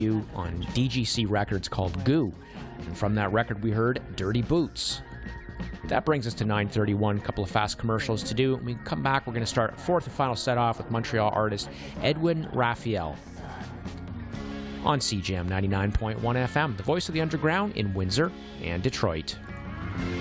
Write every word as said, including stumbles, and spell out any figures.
on D G C Records called Goo. And from that record, we heard Dirty Boots. That brings us to nine thirty-one, a couple of fast commercials to do. When we come back, we're going to start fourth and final set off with Montreal artist Edwin Raphael on C J M ninety-nine point one F M, the voice of the underground in Windsor and Detroit.